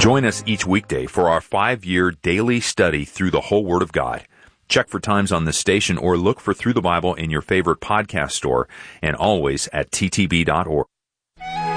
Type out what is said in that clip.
Join us each weekday for our 5-year daily study through the whole Word of God. Check for times on this station or look for Through the Bible in your favorite podcast store and always at ttb.org.